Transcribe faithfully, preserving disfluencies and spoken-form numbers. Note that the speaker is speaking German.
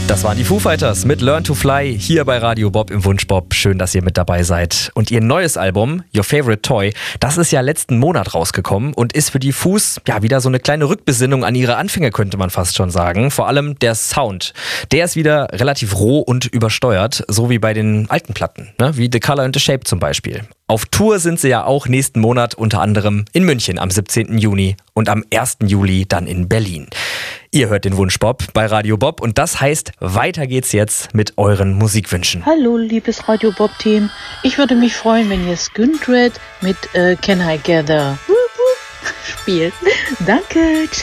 Das waren die Foo Fighters mit Learn to Fly hier bei Radio Bob im Wunschbob. Schön, dass ihr mit dabei seid. Und ihr neues Album, Your Favorite Toy, das ist ja letzten Monat rausgekommen und ist für die Foos ja wieder so eine kleine Rückbesinnung an ihre Anfänge, könnte man fast schon sagen. Vor allem der Sound. Der ist wieder relativ roh und übersteuert, so wie bei den alten Platten, ne? Wie The Color and the Shape zum Beispiel. Auf Tour sind sie ja auch nächsten Monat unter anderem in München am siebzehnten Juni und am ersten Juli dann in Berlin. Ihr hört den Wunschbob bei Radio Bob und das heißt, weiter geht's jetzt mit euren Musikwünschen. Hallo, liebes Radio Bob-Team. Ich würde mich freuen, wenn ihr Skundred mit äh, Can I Gather spielt. Danke, ciao.